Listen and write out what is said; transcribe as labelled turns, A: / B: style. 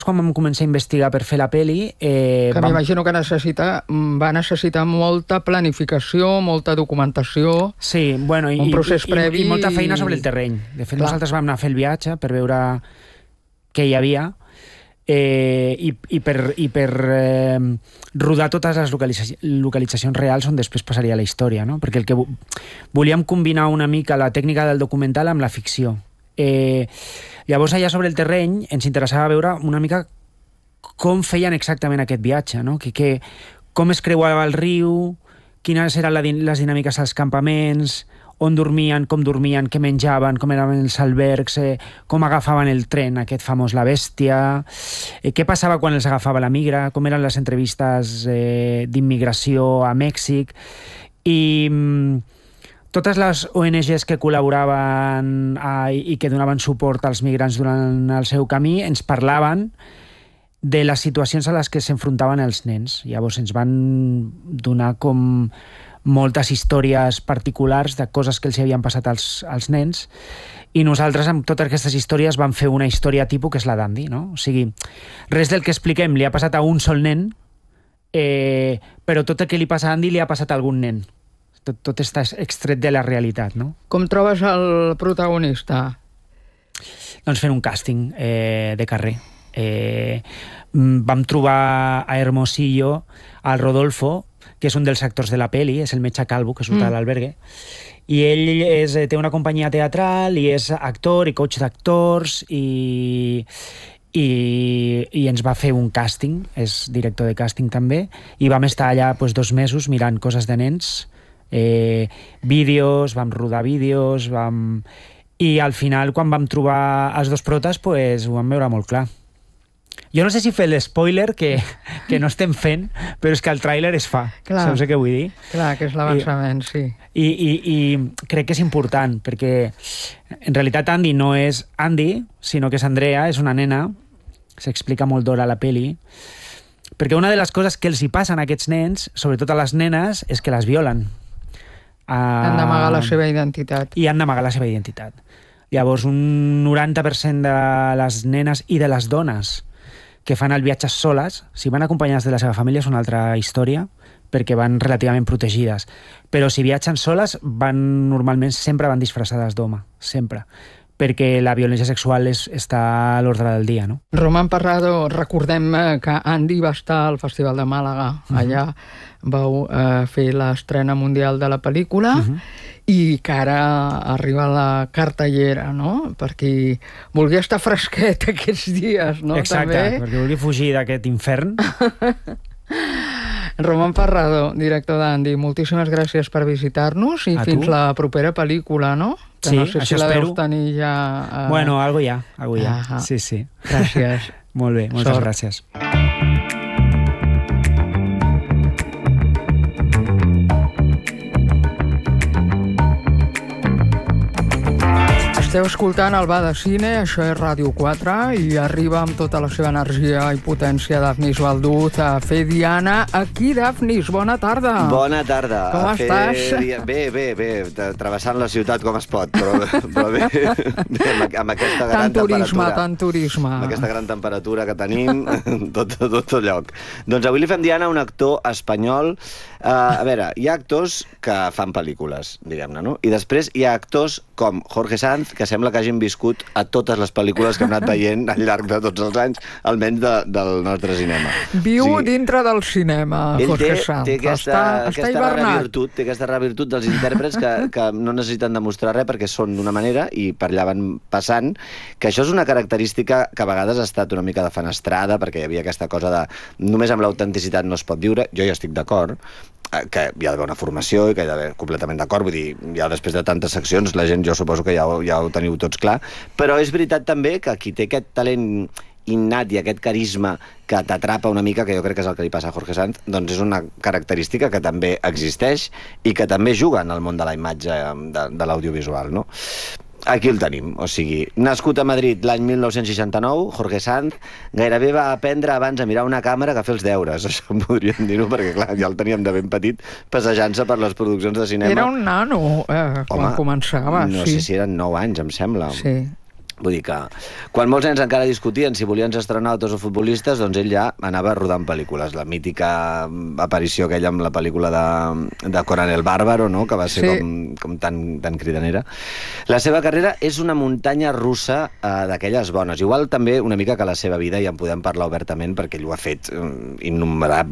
A: quan vam començar a investigar per fer la peli...
B: Que m'imagino que va necessitar molta planificació, molta documentació...
A: Sí, bueno,
B: un procés previ...
A: I molta feina sobre el terreny. De fet, nosaltres vam anar a fer el viatge per veure què hi havia i per rodar totes les localitzacions reals on després passaria la història, no? Perquè el que volíem combinar una mica la tècnica del documental amb la ficció. Llavors, allà sobre el terreny ens interessava veure una mica com feien exactament aquest viatge, no? Com es creuava el riu, quines eren les dinàmiques als campaments, on dormien, com dormien, què menjaven, com eren els albergs, com agafaven el tren, aquest famós La Bèstia, què passava quan els agafava la migra, com eren les entrevistes d'immigració a Mèxic, i totes les ONGs que col·laboraven i que donaven suport als migrants durant el seu camí ens parlaven de les situacions a les que s'enfrontaven els nens. Llavors ens van donar com moltes històries particulars de coses que els havien passat als nens, i nosaltres amb totes aquestes històries vam fer una història tipus que és la d'Andy, no? O sigui, res del que expliquem li ha passat a un sol nen, però tot el que li passa a Andy li ha passat a algun nen. Tot està extret de la realitat, no?
B: Com trobes el protagonista?
A: Doncs fent un càsting de carrer. Vam trobar a Hermosillo al Rodolfo, que és un dels actors de la peli, és el metge calvo que surt a l'albergue, i ell té una companyia teatral i és actor i coach d'actors i ens va fer un càsting, és director de càsting també, i vam estar allà 2 mesos mirant coses de nens, vídeos, vam rodar vídeos, i al final, quan vam trobar els 2 protes, ho vam veure molt clar. Jo no sé si fer l'espoiler que no estem fent, però és que el tràiler es fa.
B: Clar.
A: Saps què vull dir?
B: Clar, que és l'avançament, sí.
A: I crec que és important, perquè en realitat Andy no és Andy, sinó que és Andrea, és una nena, s'explica molt d'hora a la peli, perquè una de les coses que els hi passen a aquests nens, sobretot a les nenes, és que les violen.
B: Han d'amagar la seva identitat.
A: I han d'amagar la seva identitat. Llavors, un 90% de les nenes i de les dones que fan el viatge soles, si van acompanyades de la seva família és una altra història, perquè van relativament protegides. Però si viatgen soles, normalment sempre van disfressades d'home, sempre, perquè la violència sexual està a l'ordre del dia, no?
B: Román Parrado, recordem que Andy va estar al Festival de Màlaga. Allà vau fer l'estrena mundial de la pel·lícula, i que ara arriba la cartellera, no? Per qui vulgui estar fresquet aquests dies, no?
A: Exacte,
B: també.
A: Perquè vulgui fugir d'aquest infern.
B: Román Parrado, director d'Andy, moltíssimes gràcies per visitar-nos i fins la propera pel·lícula, no? Que
A: sí,
B: no sé
A: això
B: si la
A: espero.
B: deus tenir ja...
A: Bueno, algo ja. Sí.
B: Gràcies.
A: Molt bé, moltes gràcies.
B: Esteu escoltant el Ba de Cine, això és Ràdio 4, i arriba amb tota la seva energia i potència Dafnis Balduz a fer Diana. Aquí, Dafnis, bona tarda.
C: Bona tarda.
B: Com estàs?
C: Bé, travessant la ciutat com es pot, però bé, amb aquesta gran temperatura.
B: Tant turisme.
C: Amb aquesta gran temperatura que tenim, tot lloc. Doncs avui li fem Diana a un actor espanyol. A veure, hi ha actors que fan pel·lícules, diguem-ne, no? I després hi ha actors com Jorge Sanz, que sembla que hagin viscut a totes les pel·lícules que hem anat veient al llarg de tots els anys, almenys del nostre cinema.
B: Viu dintre del cinema, Jorge Sanz.
C: Té aquesta rara virtut dels intèrprets que no necessiten demostrar res perquè són d'una manera i per allà van passant, que això és una característica que a vegades ha estat una mica defenestrada, perquè hi havia aquesta cosa de només amb l'autenticitat no es pot viure. Jo hi estic d'acord, que hi ha d'haver una formació i que hi ha d'haver completament d'acord, vull dir, ja després de tantes seccions la gent jo suposo que ja ho teniu tots clar, però és veritat també que qui té aquest talent innat i aquest carisma que t'atrapa una mica, que jo crec que és el que li passa a Jorge Sanz, doncs és una característica que també existeix i que també juga en el món de la imatge, de l'audiovisual, no? Aquí el tenim, o sigui, nascut a Madrid l'any 1969, Jorge Sanz gairebé va aprendre abans a mirar una càmera que a fer els deures, això podríem dir-ho, perquè clar, ja el teníem de ben petit passejant-se per les produccions de cinema.
B: Era un nano quan començava,
C: no sé si eren 9 anys, em sembla.
B: Sí.
C: Vull dir que quan molts nens encara discutien si volien ser astronautes o futbolistes, doncs ell ja anava rodant pel·lícules. La mítica aparició aquella amb la pel·lícula de Conan el Bàrbaro, no? Que va ser com tan cridanera. La seva carrera és una muntanya russa d'aquelles bones. Igual també una mica que la seva vida, i en podem parlar obertament, perquè ell ho ha fet innumerables